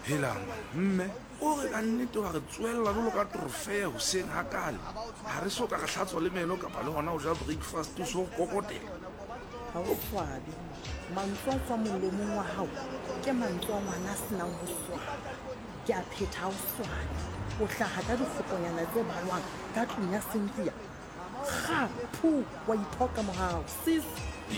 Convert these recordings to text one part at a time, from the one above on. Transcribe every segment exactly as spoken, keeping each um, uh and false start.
Hela mme o re ka nnete wa re tswella jalo ka trofea hoseng hakale ha re soka ga hlatswa le meno kapa le hona o ja breakfast o so kokotela ha o swabe mantswe a tswa molomong wa hao ke mantswe a ngwana a senang ho swaba ke a phetha ha o swabe o hlaha ka dikgoponyana tse balwang ka tlung ya Cynthia ga phu wa iphoka mohao sis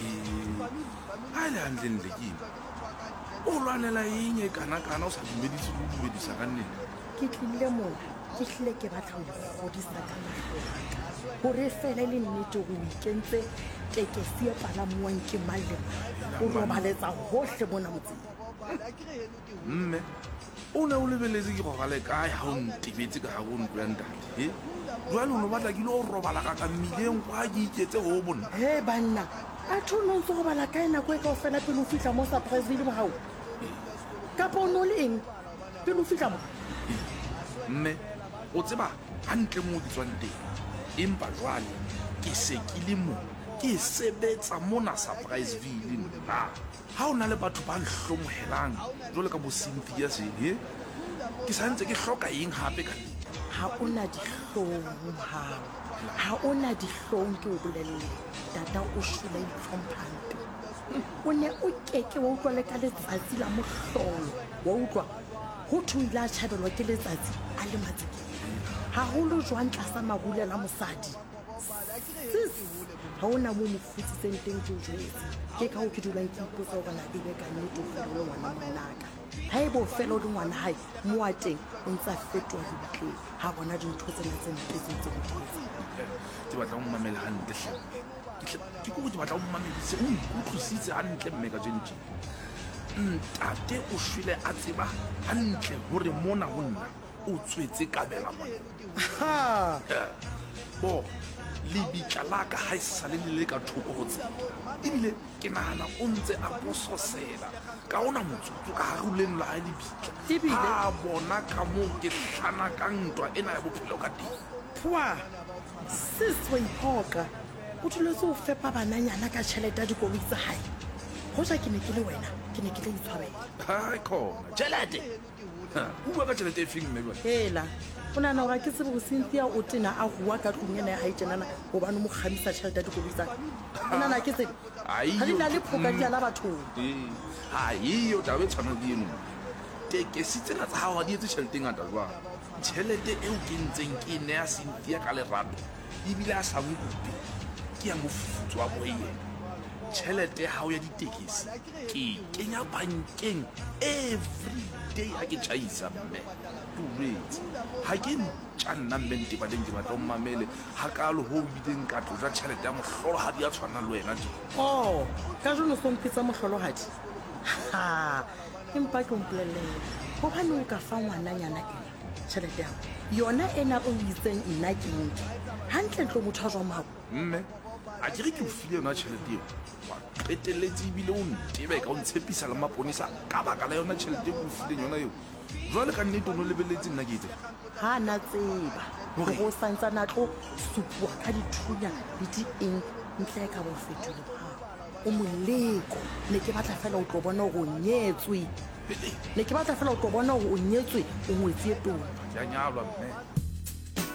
ha le hantle ntle ke o lwanela eng e kana-kana o sa dumedise le o dumedisa ka nnete ke tlile mona ke hlile ke batla ho ikgodisa ka mahlaka hore fela le nnete ho ikentse tekesi e palamuwang ke malle o robaletsa hohle mona motseng mme o ne o lebeletse ke robale kae ha o ntebetse ka hare o ntlo ya ntate e jwale o no batla ke le o robala ka ka mmileng kwa ke iketse ho bonna he banna a thu no ntse robala kae nako e ka o fela pele o fihla mo Surpriseville mo hao kapa o no le eng pele o fihla mo mme o tseba hantle moo ke tswang teng empa jwale ke se ke le mo ke sebetsa mona Surpriseville nna ha o na le batho ba nhlomohelang jwale ka bo Cynthia se he ke santse ke hloka eng hape ka ha o na dihlong hao ha o na dihlong ke o bolelle tata o shula itlhomphampe o ne o keke wa utlwa le ka letsatsi la mohlolo wa utlwa ho thuila a tjhabelwa ke letsatsi a le matsekeng haholo jwang tlasa marule la mosadi sis ha o na mo mo futsitseng teng ke o jwetse ke ka ho ke dulang ke ipotsa hore na ebe ka nnete o fela le ngwana monaka ha ebe o fela o le ngwana hae mo a teng o ntse a fetoha dibutleng ha bona dintho tsena tse mpe tse ntse o ke batla o mmamele hantle hle ke ko ke batla o mmamedise o nkutlwisitse hantle mme ka jentje ntate o shwele a tseba hantle hore mona ho nna o tswetse kabela mona ha bo lebitla la ka ha e sale le le ka thoko ho tsela ebile ke nahana o ntse a bososela ka ona motsotso ka haruleng la hae lebitla a bona ka moo ke hlana ka ntwa ena ya bophelo ka teng pwa sis wa iphoka o thuletse o fepa bananyana ka tjhelete ya dikoloi tsa hae hoja ke ne ke le wena ke ne ke tla itshwarela hai khona tjhelete o bua ka tjhelete e feng mme jwale hela o nahana hore ke tsebe go Cynthia o tena a rua ka tlung ena ya hae tjenana gobane mo kgamisa tjhelete ya dikoloi tsa ka o nahana ke tsebe ha di na le phoka di ala bathong ha iyo taba e tshwana le eno tekesi tsena tsa hao ha di etse tjhelete ngata jwang tjhelete eo ke ntseng ke ne ya Cynthia ka lerato ebile a sa mokope ke ya mofutso wa boyena tjhelete ya hao ya ditekesi ke kenya bankeng every day ha ke tjhaisa mme tuletse ha ke ntja nna mme ntebaleng ke batla o mmamele hakalo ho bileng ka tloja tjhelete ya mohlolo ha di a tshwana le wena di oh ka jone so mpitsa mohlolohadi ha empa ke mpolelele hobane o ka fa ngwananyana ena tjhelete ya yona ena o itseng nna ke nke hantle ntlo motho a jwang mao mme a ke re ke o file yona tjhelete eo wa qetelletse ebile o ntebe ka o ntshepisa le maponisa ka baka la yona tjhelete eo o fileng yona eo jwale ka nnete o no lebelletse nna ke etse ha na tseba hore o santsana tlo supuwa ka dithunya le di eng ntle ka bo fetole o moleko ne ke batla fela o tlo bona hore o nyetswe ne ke batla fela o tlo bona hore o nyetswe o ngwetse tona ya nyalwa mme